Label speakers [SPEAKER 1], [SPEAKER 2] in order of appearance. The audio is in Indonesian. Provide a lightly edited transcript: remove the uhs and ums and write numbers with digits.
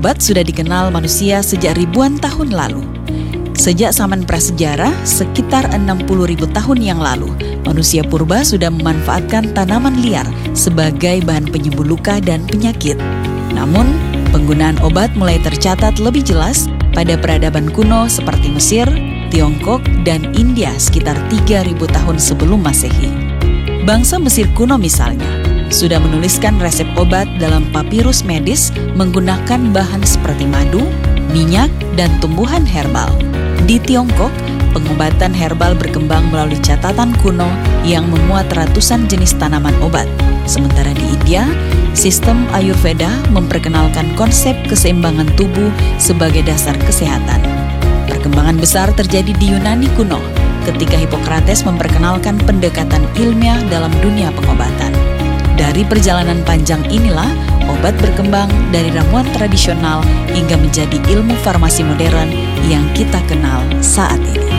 [SPEAKER 1] obat sudah dikenal manusia sejak ribuan tahun lalu. Sejak zaman prasejarah, sekitar 60.000 tahun yang lalu, manusia purba sudah memanfaatkan tanaman liar sebagai bahan penyembuh luka dan penyakit. Namun, penggunaan obat mulai tercatat lebih jelas pada peradaban kuno seperti Mesir, Tiongkok, dan India sekitar 3.000 tahun sebelum Masehi. Bangsa Mesir kuno misalnya, sudah menuliskan resep obat dalam papirus medis menggunakan bahan seperti madu, minyak, dan tumbuhan herbal. Di Tiongkok, pengobatan herbal berkembang melalui catatan kuno yang memuat ratusan jenis tanaman obat. Sementara di India, sistem Ayurveda memperkenalkan konsep keseimbangan tubuh sebagai dasar kesehatan. Perkembangan besar terjadi di Yunani kuno ketika Hippocrates memperkenalkan pendekatan ilmiah dalam dunia pengobatan. Dari perjalanan panjang inilah, obat berkembang dari ramuan tradisional hingga menjadi ilmu farmasi modern yang kita kenal saat ini.